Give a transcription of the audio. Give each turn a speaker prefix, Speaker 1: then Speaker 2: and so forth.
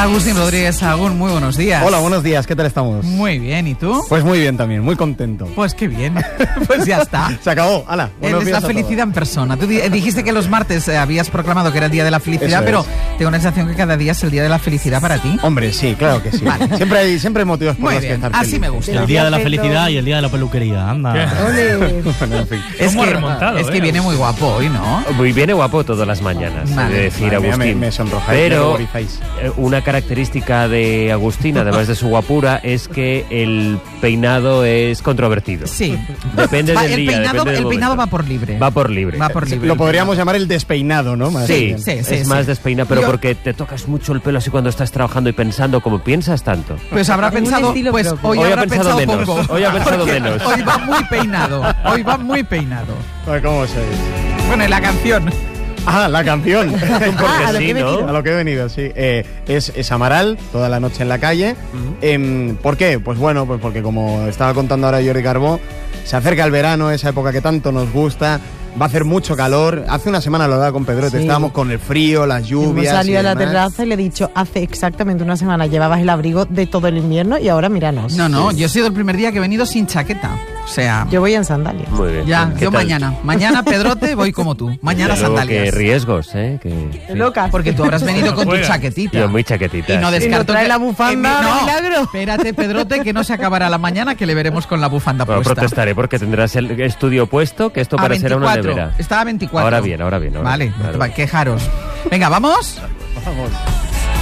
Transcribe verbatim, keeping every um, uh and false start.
Speaker 1: Agustín Rodríguez Sagún, muy buenos días.
Speaker 2: Hola, buenos días, ¿qué tal estamos?
Speaker 1: Muy bien, ¿y tú?
Speaker 2: Pues muy bien también, muy contento.
Speaker 1: Pues qué bien, pues ya está.
Speaker 2: Se acabó, hala.
Speaker 1: Es la felicidad en persona. Tú dijiste que los martes eh, habías proclamado que era el día de la felicidad,
Speaker 2: Eso
Speaker 1: pero
Speaker 2: es.
Speaker 1: tengo la sensación que cada día es el día de la felicidad para ti.
Speaker 2: Hombre, sí, claro que sí.
Speaker 1: Vale.
Speaker 2: Siempre hay, siempre hay motivos por
Speaker 1: Muy
Speaker 2: los que
Speaker 1: bien,
Speaker 2: estar
Speaker 1: así
Speaker 2: feliz.
Speaker 1: me gusta.
Speaker 3: El día de la felicidad y el día de la peluquería, anda.
Speaker 2: Bueno, en fin.
Speaker 1: Es
Speaker 3: ¿Cómo ha
Speaker 1: que,
Speaker 3: remontado,
Speaker 1: es que
Speaker 3: eh?
Speaker 1: viene muy guapo hoy, ¿no?
Speaker 4: Muy viene guapo todas las mañanas,
Speaker 1: Vale.
Speaker 4: he de decir,
Speaker 2: Madre mía,
Speaker 4: Agustín.
Speaker 2: me- me sonrojáis, me
Speaker 4: Pero
Speaker 2: ruborizáis.
Speaker 4: eh, una característica de Agustín, además de su guapura, es que el peinado es controvertido.
Speaker 1: Sí.
Speaker 4: Depende
Speaker 1: Va,
Speaker 4: del
Speaker 1: el
Speaker 4: día,
Speaker 1: peinado,
Speaker 4: depende del
Speaker 1: el peinado
Speaker 4: momento.
Speaker 1: va por libre.
Speaker 4: Va por libre.
Speaker 1: Va por libre.
Speaker 2: Lo podríamos llamar el despeinado, ¿no? Más
Speaker 4: Sí,
Speaker 2: bien.
Speaker 1: sí, sí,
Speaker 4: es
Speaker 1: sí.
Speaker 4: más despeinado, pero
Speaker 1: Yo-
Speaker 4: porque te tocas mucho el pelo así cuando estás trabajando y pensando, como piensas tanto.
Speaker 1: Pues habrá
Speaker 5: Tengo un
Speaker 1: pensado,
Speaker 5: estilo
Speaker 1: pues
Speaker 5: propio.
Speaker 1: hoy,
Speaker 4: Hoy ha
Speaker 1: habrá
Speaker 4: pensado
Speaker 1: pensado
Speaker 4: menos,
Speaker 1: poco.
Speaker 4: hoy ha pensado
Speaker 1: Porque
Speaker 4: menos.
Speaker 1: Hoy va muy peinado, hoy va muy peinado.
Speaker 2: Ay, ¿cómo sois?
Speaker 1: Bueno, y la canción.
Speaker 2: Ah, la canción.
Speaker 4: Porque
Speaker 5: a lo
Speaker 4: sí,
Speaker 5: que he
Speaker 4: ¿no?
Speaker 5: venido.
Speaker 2: A lo que he venido, sí. Eh, es, es Amaral, toda la noche en la calle. Em, ¿Por qué? Pues bueno, pues porque como estaba contando ahora Jordi Carbó, se acerca el verano, esa época que tanto nos gusta. Va a hacer mucho calor. Hace una semana lo hablaba con Pedrote,
Speaker 5: Sí.
Speaker 2: estábamos con el frío, las
Speaker 5: Hemos
Speaker 2: lluvias.
Speaker 5: salido
Speaker 2: y
Speaker 5: a la
Speaker 2: demás.
Speaker 5: terraza y le he dicho, hace exactamente una semana llevabas el abrigo de todo el invierno y ahora míranos.
Speaker 1: No, no, yo he sido el primer día que he venido sin chaqueta. O sea,
Speaker 5: Yo voy en sandalias.
Speaker 4: Muy bien.
Speaker 1: ya,
Speaker 4: ¿Qué
Speaker 1: yo
Speaker 4: tal?
Speaker 1: mañana. Mañana, Pedrote, voy como tú. Mañana
Speaker 4: Desde luego
Speaker 1: sandalias.
Speaker 4: que riesgos, ¿eh? Que, sí.
Speaker 5: Locas.
Speaker 1: Porque tú habrás venido con tu
Speaker 3: Juega.
Speaker 1: chaquetita.
Speaker 4: Yo muy chaquetita.
Speaker 1: Y no
Speaker 4: sí.
Speaker 1: descarto
Speaker 5: ¿Y no trae
Speaker 1: que-
Speaker 5: la bufanda
Speaker 1: que-
Speaker 5: de
Speaker 1: no,
Speaker 5: milagro?
Speaker 1: espérate, Pedrote, que no se acabará la mañana, que le veremos con la bufanda
Speaker 4: Bueno,
Speaker 1: puesta.
Speaker 4: protestaré porque tendrás el estudio puesto, que esto
Speaker 1: A
Speaker 4: parecerá una
Speaker 1: veinticuatro.
Speaker 4: nevera.
Speaker 1: Estaba a veinticuatro.
Speaker 4: Ahora bien, ahora bien. Ahora
Speaker 1: Vale,
Speaker 4: bien, claro.
Speaker 1: va, quejaros. Venga, ¿vamos?
Speaker 2: Vamos.